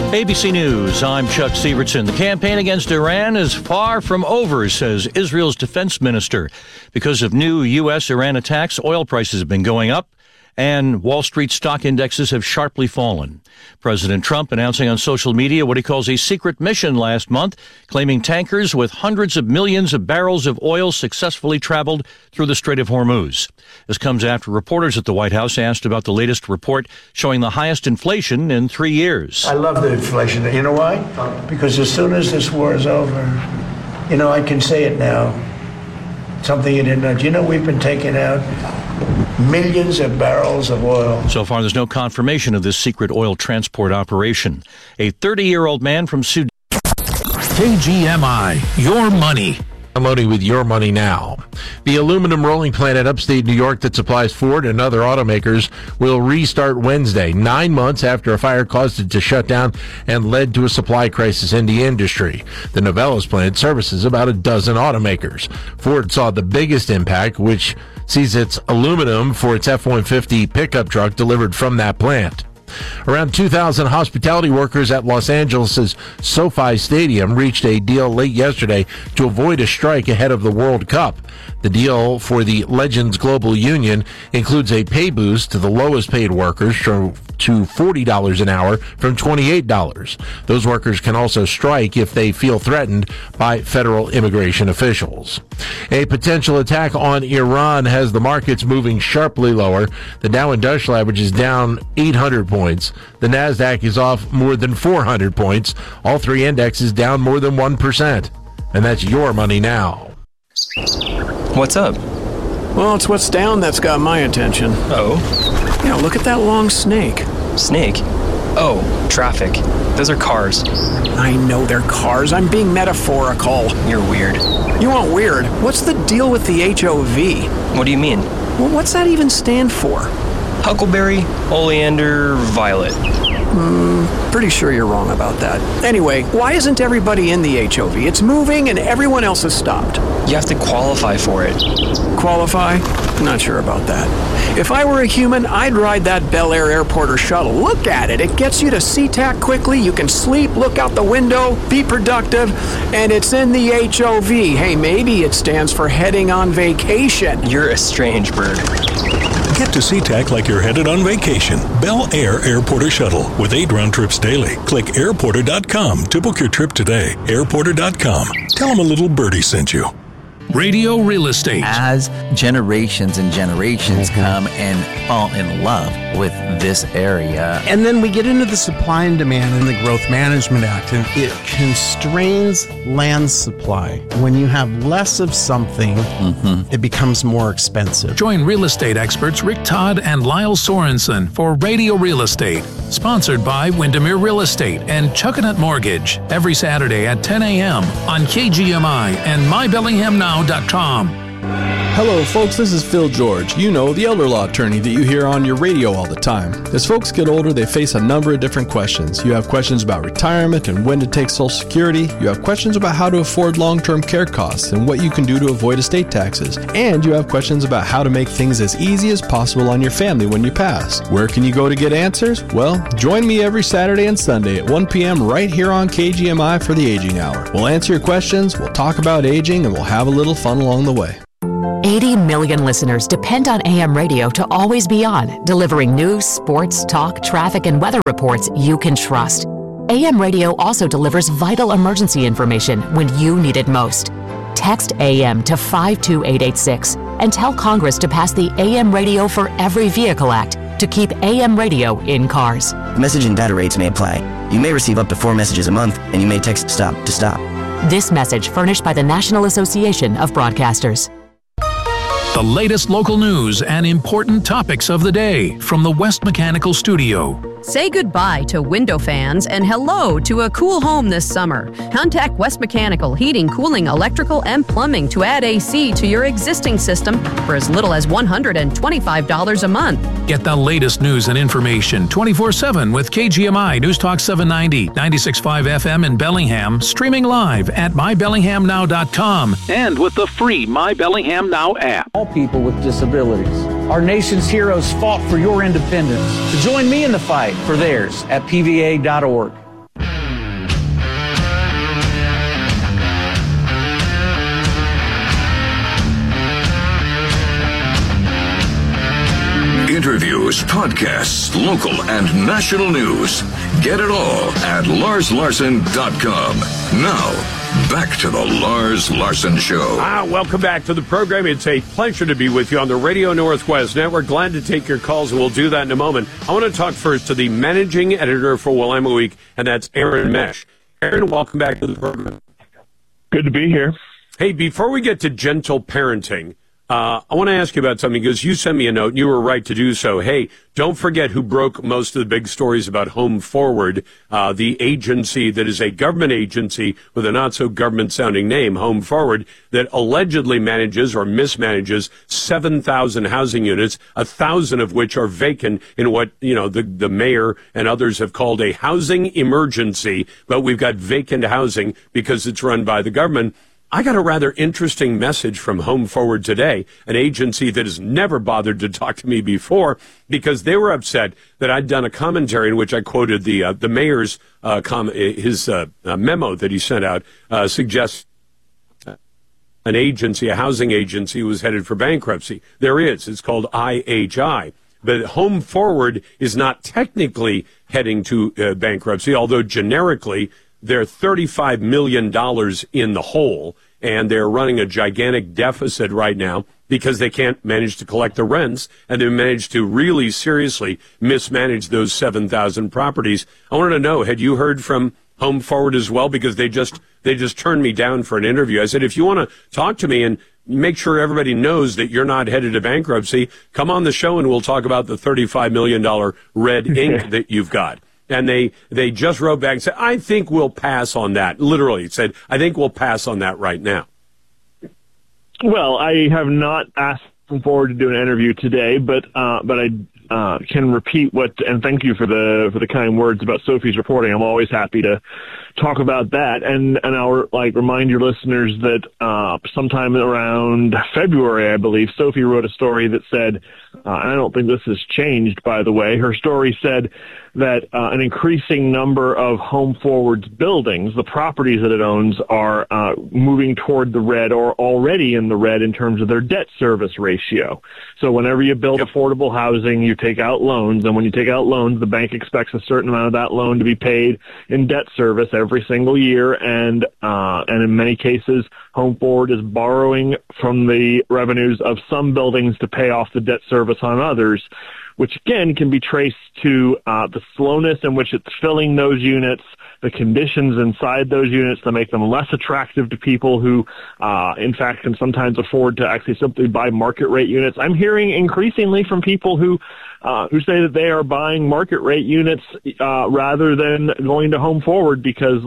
ABC News, I'm Chuck Sievertson. The campaign against Iran is far from over, says Israel's defense minister. Because of new U.S.-Iran attacks, oil prices have been going up, and Wall Street stock indexes have sharply fallen. President Trump announcing on social media what he calls a secret mission last month, claiming tankers with hundreds of millions of barrels of oil successfully traveled through the Strait of Hormuz. This comes after reporters at the White House asked about the latest report showing the highest inflation in 3 years. I love the inflation. You know why? Because as soon as this war is over, I can say it now. Something you didn't know. We've been taking out millions of barrels of oil. So far, there's no confirmation of this secret oil transport operation. A 30-year-old man from Sudan. KGMI, your money. Unloading with your money now. The aluminum rolling plant at upstate New York that supplies Ford and other automakers will restart Wednesday, 9 months after a fire caused it to shut down and led to a supply crisis in the industry. The Novellis plant services about a dozen automakers. Ford saw the biggest impact, which sees its aluminum for its F-150 pickup truck delivered from that plant. Around 2,000 hospitality workers at Los Angeles' SoFi Stadium reached a deal late yesterday to avoid a strike ahead of the World Cup. The deal for the Legends Global Union includes a pay boost to the lowest paid workers to $40 an hour from $28. Those workers can also strike if they feel threatened by federal immigration officials. A potential attack on Iran has the markets moving sharply lower. The Dow Industrial Average is down 800 points. The NASDAQ is off more than 400 points. All three indexes down more than 1%. And that's your money now. What's up? Well, it's what's down that's got my attention. Oh? Yeah, look at that long snake. Snake? Oh, traffic. Those are cars. I know they're cars. I'm being metaphorical. You're weird. You want weird? What's the deal with the HOV? What do you mean? Well, what's that even stand for? Huckleberry, oleander, violet. Pretty sure you're wrong about that. Anyway, why isn't everybody in the HOV? It's moving and everyone else has stopped. You have to qualify for it. Qualify? Not sure about that. If I were a human, I'd ride that Bel Air airport or shuttle. Look at it. It gets you to SeaTac quickly. You can sleep, look out the window, be productive, and it's in the HOV. Hey, maybe it stands for heading on vacation. You're a strange bird. Get to SeaTac like you're headed on vacation. Bel Air Airport or Shuttle with 8 round trips daily. Click airporter.com to book your trip today. Airporter.com. Tell them a little birdie sent you. Radio Real Estate. As generations and generations come and fall in love with this area. And then we get into the supply and demand in the Growth Management Act, and it constrains land supply. When you have less of something, it becomes more expensive. Join real estate experts Rick Todd and Lyle Sorensen for Radio Real Estate, sponsored by Windermere Real Estate and Chuckanut Mortgage, every Saturday at 10 a.m. on KGMI and MyBellinghamNow.com. Hello folks, this is Phil George, the elder law attorney that you hear on your radio all the time. As folks get older, they face a number of different questions. You have questions about retirement and when to take Social Security. You have questions about how to afford long-term care costs and what you can do to avoid estate taxes. And you have questions about how to make things as easy as possible on your family when you pass. Where can you go to get answers? Well, join me every Saturday and Sunday at 1 p.m. right here on KGMI for the Aging Hour. We'll answer your questions, we'll talk about aging, and we'll have a little fun along the way. 80 million listeners depend on AM radio to always be on, delivering news, sports, talk, traffic, and weather reports you can trust. AM radio also delivers vital emergency information when you need it most. Text AM to 52886 and tell Congress to pass the AM Radio for Every Vehicle Act to keep AM radio in cars. Message and data rates may apply. You may receive up to 4 messages a month, and you may text STOP to stop. This message furnished by the National Association of Broadcasters. The latest local news and important topics of the day from the West Mechanical Studio. Say goodbye to window fans and hello to a cool home this summer. Contact West Mechanical Heating, Cooling, Electrical, and Plumbing to add AC to your existing system for as little as $125 a month. Get the latest news and information 24/7 with KGMI News Talk 790, 96.5 FM in Bellingham, streaming live at MyBellinghamNow.com and with the free My Bellingham Now app. All people with disabilities. Our nation's heroes fought for your independence. So join me in the fight for theirs at PVA.org. videos, podcasts, local and national news. Get it all at LarsLarson.com. Now, back to the Lars Larson Show. Welcome back to the program. It's a pleasure to be with you on the Radio Northwest Network. Glad to take your calls, and we'll do that in a moment. I want to talk first to the managing editor for Willamette Week, and that's Aaron Mesh. Aaron, welcome back to the program. Good to be here. Hey, before we get to gentle parenting, I want to ask you about something, because you sent me a note, and you were right to do so. Hey, don't forget who broke most of the big stories about Home Forward, the agency that is a government agency with a not-so-government-sounding name, Home Forward, that allegedly manages or mismanages 7,000 housing units, 1,000 of which are vacant in what, the mayor and others have called a housing emergency, but we've got vacant housing because it's run by the government. I got a rather interesting message from Home Forward today, an agency that has never bothered to talk to me before, because they were upset that I'd done a commentary in which I quoted the mayor's memo that he sent out, suggests an agency, a housing agency, was headed for bankruptcy. There is. It's called IHI. But Home Forward is not technically heading to bankruptcy, although generically they're $35 million in the hole, and they're running a gigantic deficit right now because they can't manage to collect the rents, and they managed to really seriously mismanage those 7,000 properties. I wanted to know, had you heard from Home Forward as well? Because they just turned me down for an interview. I said, if you want to talk to me and make sure everybody knows that you're not headed to bankruptcy, come on the show and we'll talk about the $35 million red ink that you've got. And they just wrote back and said, I think we'll pass on that. Literally, it said, I think we'll pass on that right now. Well, I have not asked them forward to do an interview today, but I can repeat and thank you for the kind words about Sophie's reporting. I'm always happy to talk about that, and I'll remind your listeners that sometime around February, I believe, Sophie wrote a story that said, and I don't think this has changed, by the way. Her story said that an increasing number of Home Forward's buildings, the properties that it owns, are moving toward the red or already in the red in terms of their debt service ratio. So whenever you build affordable housing, you take out loans, and when you take out loans, the bank expects a certain amount of that loan to be paid in debt service every single year, and in many cases, Home Forward is borrowing from the revenues of some buildings to pay off the debt service on others, which again can be traced to the slowness in which it's filling those units, the conditions inside those units that make them less attractive to people who, in fact, can sometimes afford to actually simply buy market rate units. I'm hearing increasingly from people who say that they are buying market rate units rather than going to Home Forward because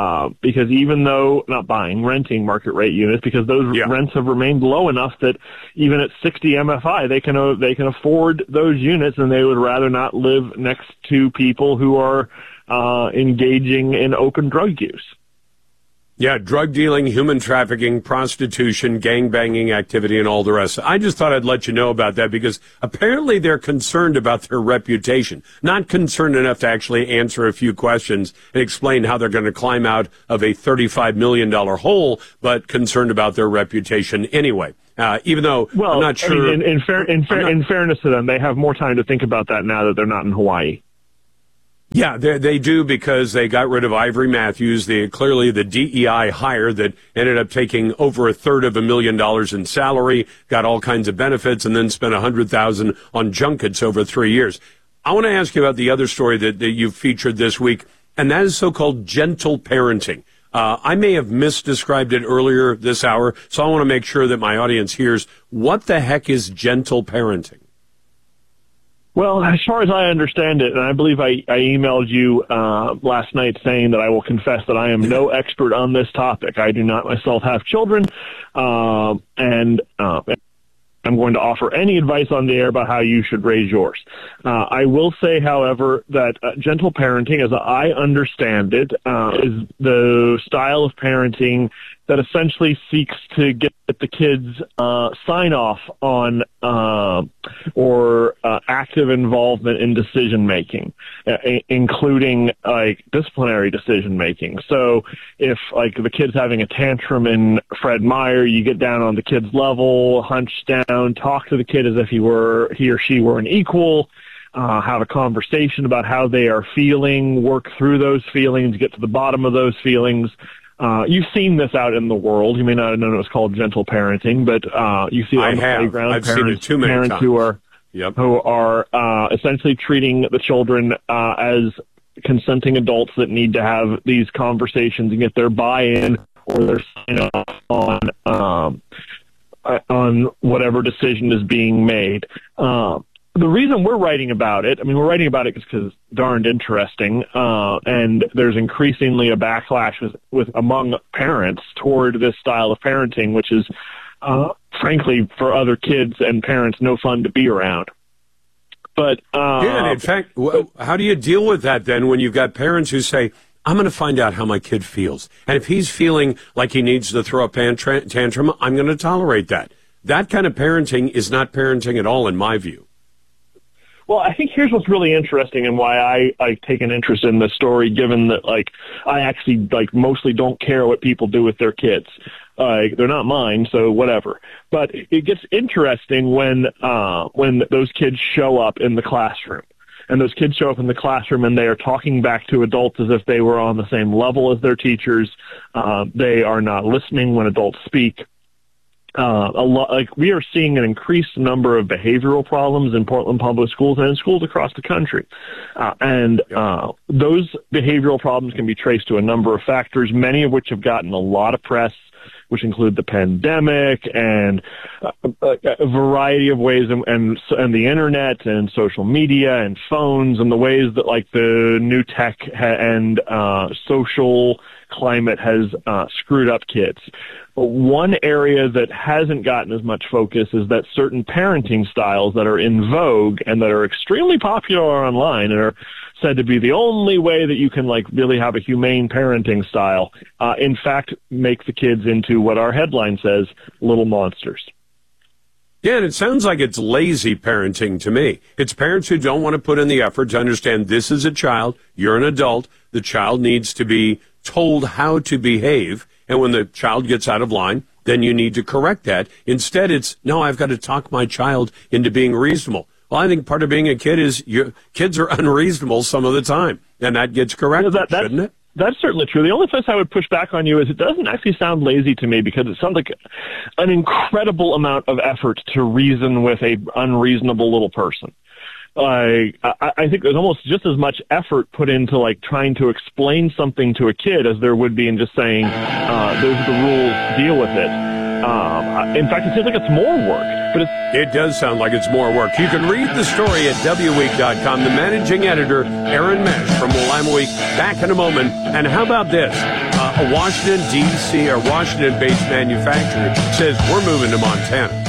even though renting market rate units, because those rents have remained low enough that even at 60 MFI they can afford those units, and they would rather not live next to people who are engaging in open drug use. Yeah, drug dealing, human trafficking, prostitution, gang-banging activity, and all the rest. I just thought I'd let you know about that because apparently they're concerned about their reputation. Not concerned enough to actually answer a few questions and explain how they're going to climb out of a $35 million hole, but concerned about their reputation anyway. Even though I'm not sure. I mean, in fairness to them, they have more time to think about that now that they're not in Hawaii. Yeah, they do, because they got rid of Ivory Matthews, clearly the DEI hire that ended up taking over $250,000 in salary, got all kinds of benefits, and then spent $100,000 on junkets over 3 years. I want to ask you about the other story that you featured this week, and that is so-called gentle parenting. I may have misdescribed it earlier this hour, so I want to make sure that my audience hears what the heck is gentle parenting. Well, as far as I understand it, and I believe I emailed you last night saying that I will confess that I am no expert on this topic. I do not myself have children, and I'm going to offer any advice on the air about how you should raise yours. I will say, however, that gentle parenting, as I understand it, is the style of parenting that essentially seeks to get the kids sign off on or active involvement in decision making, including disciplinary decision making. So if the kid's having a tantrum in Fred Meyer, you get down on the kid's level, hunch down, talk to the kid as if he or she were an equal, have a conversation about how they are feeling, work through those feelings, get to the bottom of those feelings. You've seen this out in the world. You may not have known it was called gentle parenting, but you see it on the playground. I've seen it too many times. Who are essentially treating the children as consenting adults that need to have these conversations and get their buy-in or their sign-off on whatever decision is being made. The reason we're writing about it, we're writing about it because it's darned interesting, and there's increasingly a backlash with among parents toward this style of parenting, which is, frankly, for other kids and parents, no fun to be around. But and in fact, how do you deal with that then when you've got parents who say, I'm going to find out how my kid feels, and if he's feeling like he needs to throw a tantrum, I'm going to tolerate that. That kind of parenting is not parenting at all, in my view. Well, I think here's what's really interesting and why I take an interest in this story, given that, I actually, mostly don't care what people do with their kids. They're not mine, so whatever. But it gets interesting when those kids show up in the classroom. And those kids show up in the classroom and they are talking back to adults as if they were on the same level as their teachers. They are not listening when adults speak. We are seeing an increased number of behavioral problems in Portland public schools and in schools across the country. Those behavioral problems can be traced to a number of factors, many of which have gotten a lot of press, which include the pandemic and a variety of ways, and the internet and social media and phones, and the ways that the new tech and social climate has screwed up kids. But one area that hasn't gotten as much focus is that certain parenting styles that are in vogue and that are extremely popular online and are said to be the only way that you can really have a humane parenting style, in fact, make the kids into what our headline says, little monsters. Yeah, and it sounds like it's lazy parenting to me. It's parents who don't want to put in the effort to understand this is a child, you're an adult, the child needs to be told how to behave, and when the child gets out of line, then you need to correct that. Instead, it's, no, I've got to talk my child into being reasonable. Well, I think part of being a kid is kids are unreasonable some of the time, and that gets corrected, shouldn't it? That's certainly true. The only place I would push back on you is it doesn't actually sound lazy to me, because it sounds like an incredible amount of effort to reason with a unreasonable little person. I think there's almost just as much effort put into trying to explain something to a kid as there would be in just saying, those are the rules, deal with it. In fact, it seems like it's more work. But it does sound like it's more work. You can read the story at WWeek.com. The managing editor, Aaron Mesh from Willamette Week, back in a moment. And how about this? A Washington, D.C., or Washington-based manufacturer says we're moving to Montana.